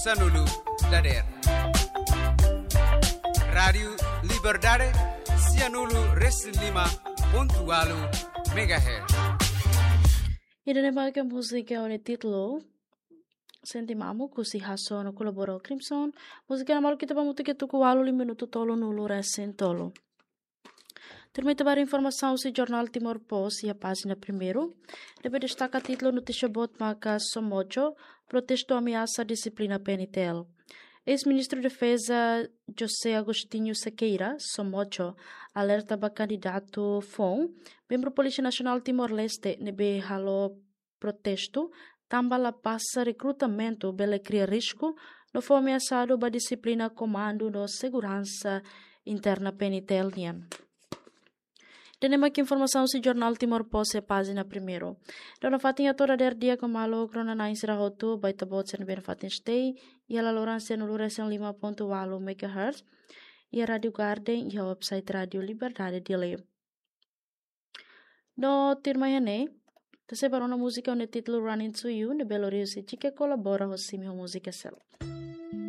Sanulu Dader. Rádio Liberdade, Cianulu Reslima.8 MHz. E da música é o título Sentimamo così Hasson colaborou Crimson. Música na mal que tava muito que tu com alu minuto tolo nulo recentolo. Termita para informação se jornal Timor Post e a página primeiro. Deve destacar título notícia bot marca Somocho protesto ameaça disciplina PNTL. Ex-ministro de Defesa José Agostinho Sequeira, Somocho, alerta para candidato FON, membro Polícia Nacional Timor-Leste, nebe halo protesto, tambala passa recrutamento bele cria risco, no foi ameaçado para disciplina comando no segurança interna PNTL. Temos aqui informação se jornal Timor Post página primeiro. Dona fatinha toda dia com malo crona na insira hotu baita bot sen ben fatin stay e a Lourenço no Lourenço 5.8 MHz e a Radio Garden e a website Radio Liberdade de Lei. No tirmaiane, te separou na música no título Running to You, de Belo Rio City, que colabora com a música cel.